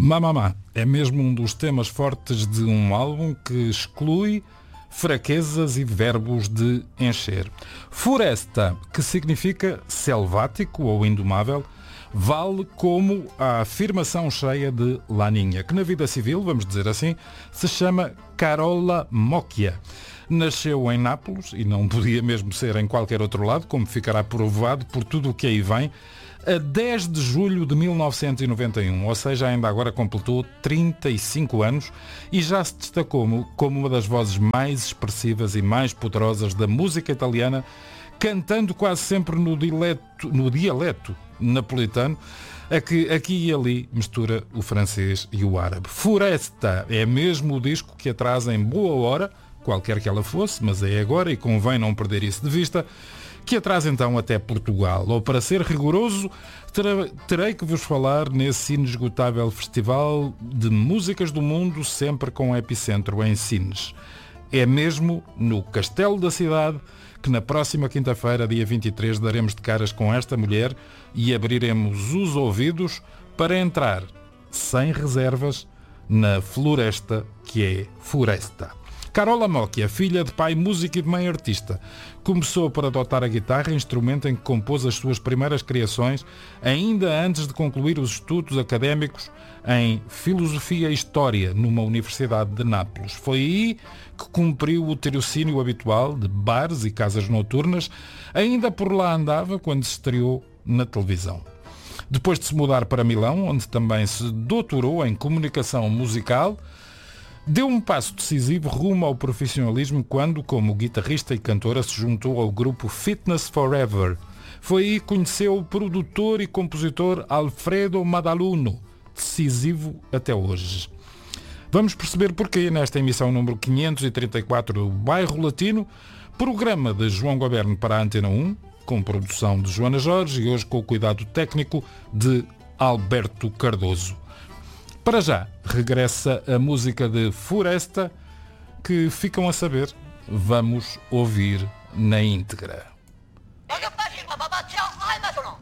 Mamamá é mesmo um dos temas fortes de um álbum que exclui fraquezas e verbos de encher. Floresta, que significa selvático ou indomável, vale como a afirmação cheia de Laninha, que na vida civil, vamos dizer assim, se chama Carola Mocchia. Nasceu em Nápoles, e não podia mesmo ser em qualquer outro lado, como ficará provado por tudo o que aí vem, a 10 de julho de 1991, ou seja, ainda agora completou 35 anos e já se destacou como uma das vozes mais expressivas e mais poderosas da música italiana, cantando quase sempre no dialeto napolitano, aqui e ali mistura o francês e o árabe. Floresta é mesmo o disco que atrás em boa hora, qualquer que ela fosse, mas é agora e convém não perder isso de vista, que atrás então até Portugal. Ou para ser rigoroso, terei que vos falar nesse inesgotável festival de músicas do mundo, sempre com epicentro em Sines. É mesmo no Castelo da Cidade que na próxima quinta-feira, dia 23, daremos de caras com esta mulher e abriremos os ouvidos para entrar, sem reservas, na floresta que é Floresta. Carola Mocchia, filha de pai músico e de mãe artista, começou por adotar a guitarra, instrumento em que compôs as suas primeiras criações, ainda antes de concluir os estudos académicos em Filosofia e História numa Universidade de Nápoles. Foi aí que cumpriu o tirocínio habitual de bares e casas noturnas, ainda por lá andava quando se estreou na televisão. Depois de se mudar para Milão, onde também se doutorou em comunicação musical, deu um passo decisivo rumo ao profissionalismo quando, como guitarrista e cantora, se juntou ao grupo Fitness Forever. Foi aí que conheceu o produtor e compositor Alfredo Madaluno, decisivo até hoje. Vamos perceber porquê nesta emissão número 534 do Bairro Latino, programa de João Goberno para a Antena 1, com produção de Joana Jorge e hoje com o cuidado técnico de Alberto Cardoso. Para já, regressa a música de Floresta, que ficam a saber, vamos ouvir na íntegra.